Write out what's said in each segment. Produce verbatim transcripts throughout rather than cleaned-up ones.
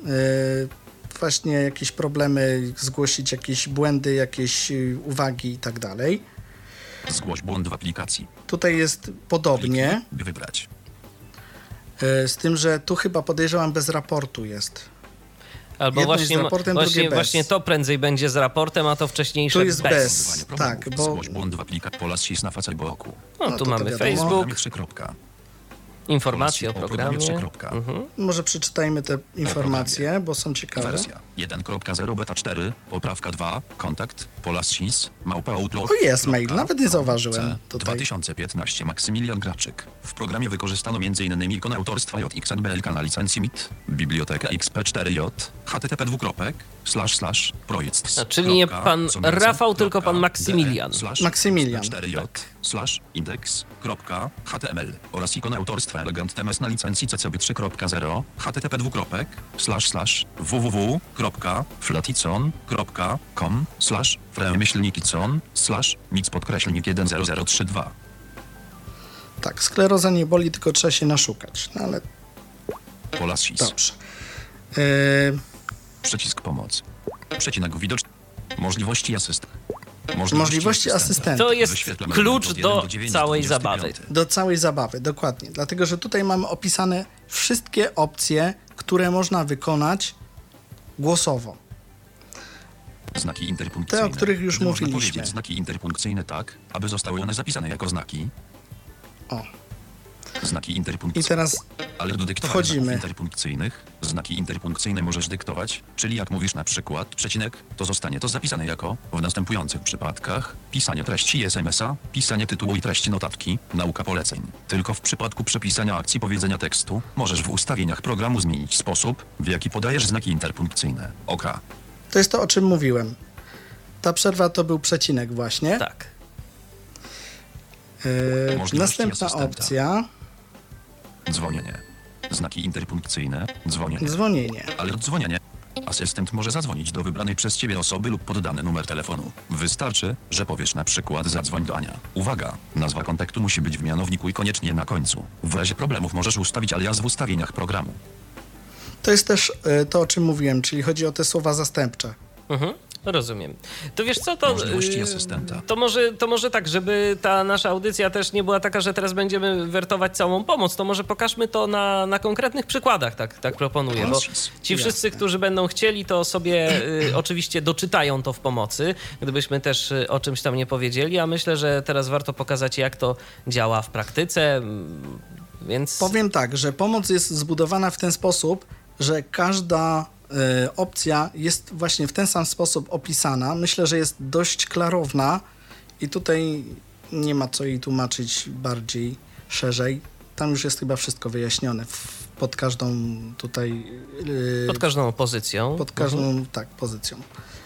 właśnie jakieś problemy, zgłosić jakieś błędy, jakieś uwagi i tak dalej. Zgłoś błąd w aplikacji. Tutaj jest podobnie. Kliknij, by wybrać. Z tym, że tu chyba podejrzewam bez raportu jest. Albo Jedno właśnie, jest z raportem, właśnie, drugie bez. właśnie to prędzej będzie z raportem, a to wcześniejsze Tu jest bez. bez. Tak, bo... Zgłoś błąd w aplikacji Polasis na Facebooku. No, No tu to mamy to wiadomo. Facebook, trzy. informacje o Polasis programie. trzy. Mhm. Może przeczytajmy te informacje, bo są ciekawe. Wersja jeden kropka zero beta cztery, poprawka dwa, kontakt, Polasis, małpa outlook. O, jest mail, nawet nie zauważyłem C, tutaj. dwa tysiące piętnaście Maksymilian Graczyk. W programie wykorzystano m.in. ikon autorstwa J X N B L K na licencji M I T, biblioteka X P cztery J, http dwukropek, slash slash, projekt. A, czyli nie pan Rafał, tylko pan Maksymilian. Maksymilian, cztery J, slash, index, kropka, html oraz ikon autorstwa Elegant T M S na licencji C C B trzy kropka zero, http dwukropek, slash, slash, www, kropka, flaticon, kropka, com, slash, fremyślnikicon, slash, mix podkreślnik jeden zero zero trzy dwa. Tak, skleroza nie boli, tylko trzeba się naszukać. No ale Polasis. dobrze. Yy, Przycisk pomoc. Przecinek widoczny. Możliwości asyst. Możliwości asystenta. To jest Wyświetlamy klucz od jeden do dziewięć, całej dwudziesty zabawy. piąty. Do całej zabawy, dokładnie. Dlatego, że tutaj mamy opisane wszystkie opcje, które można wykonać głosowo. Znaki interpunkcyjne. Te, o których już Gdy można mówiliśmy. powiedzieć znaki interpunkcyjne tak, aby zostały one zapisane jako znaki. O. Znaki I interpunkcyjne. teraz Ale do dyktowania wchodzimy. znaków interpunkcyjnych, znaki interpunkcyjne możesz dyktować, czyli jak mówisz na przykład przecinek, to zostanie to zapisane jako, w następujących przypadkach, pisanie treści S M S-a, pisanie tytułu i treści notatki, nauka poleceń. Tylko w przypadku przepisania akcji powiedzenia tekstu, możesz w ustawieniach programu zmienić sposób, w jaki podajesz znaki interpunkcyjne. OK. to jest to, o czym mówiłem. Ta przerwa to był przecinek właśnie. Tak. Yy, Możliwości następna asystenta. opcja, Dzwonienie. Znaki interpunkcyjne, dzwonienie. dzwonienie. Ale dzwonienie. Asystent może zadzwonić do wybranej przez ciebie osoby lub poddany numer telefonu. Wystarczy, że powiesz na przykład zadzwoń do Ania. Uwaga, nazwa kontaktu musi być w mianowniku i koniecznie na końcu. W razie problemów możesz ustawić alias w ustawieniach programu. To jest też yy, to, o czym mówiłem, czyli chodzi o te słowa zastępcze. Mhm. Rozumiem. To wiesz co, to, Możliwości yy, asystenta. to, może, to może tak, żeby ta nasza audycja też nie była taka, że teraz będziemy wertować całą pomoc, to może pokażmy to na, na konkretnych przykładach, tak, tak proponuję, bo Polasis. ci wszyscy, którzy będą chcieli, to sobie y, oczywiście doczytają to w pomocy, gdybyśmy też y, o czymś tam nie powiedzieli, a myślę, że teraz warto pokazać, jak to działa w praktyce, mm, więc... Powiem tak, że pomoc jest zbudowana w ten sposób, że każda y, opcja jest właśnie w ten sam sposób opisana. Myślę, że jest dość klarowna i tutaj nie ma co jej tłumaczyć bardziej, szerzej. Tam już jest chyba wszystko wyjaśnione w, pod każdą tutaj... Y, Pod każdą pozycją. pod każdą, tak, pozycją.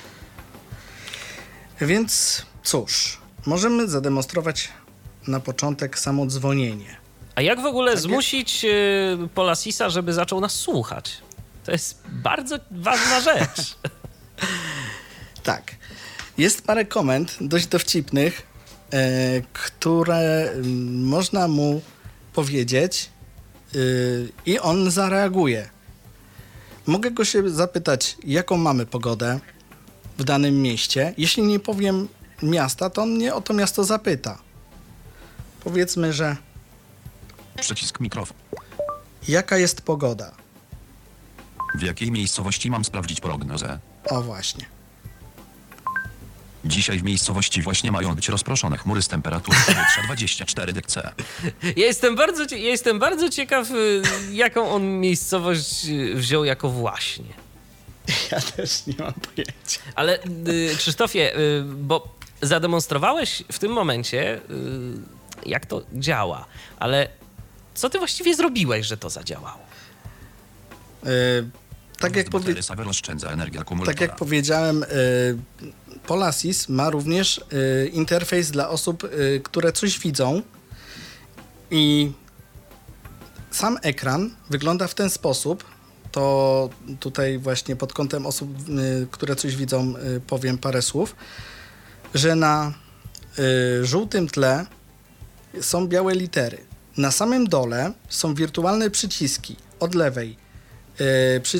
Więc cóż, możemy zademonstrować na początek samo dzwonienie. A jak w ogóle Takie? zmusić y, Polasisa, żeby zaczął nas słuchać? To jest bardzo ważna rzecz. Tak. Jest parę komend dość dowcipnych, e, które mm, można mu powiedzieć y, i on zareaguje. Mogę go się zapytać, jaką mamy pogodę w danym mieście. Jeśli nie powiem miasta, to on mnie o to miasto zapyta. Powiedzmy, że Przycisk mikrofon. jaka jest pogoda? W jakiej miejscowości mam sprawdzić prognozę? O właśnie. Dzisiaj w miejscowości właśnie mają być rozproszone chmury z temperaturą powietrza dwadzieścia cztery degrees. Ja jestem bardzo, cie- ja jestem bardzo ciekaw, y, jaką on miejscowość y, wziął jako właśnie. Ja też nie mam pojęcia. Ale y, Krzysztofie, y, bo zademonstrowałeś w tym momencie, y, jak to działa, ale co ty właściwie zrobiłeś, że to zadziałało? E, tak, jak powie- Batery serwer oszczędza energię akumulatora. tak jak powiedziałem, e, Polasis ma również e, interfejs dla osób, e, które coś widzą i sam ekran wygląda w ten sposób. To tutaj właśnie pod kątem osób, e, które coś widzą, e, powiem parę słów, że na e, żółtym tle są białe litery. Na samym dole są wirtualne przyciski od lewej. Yy,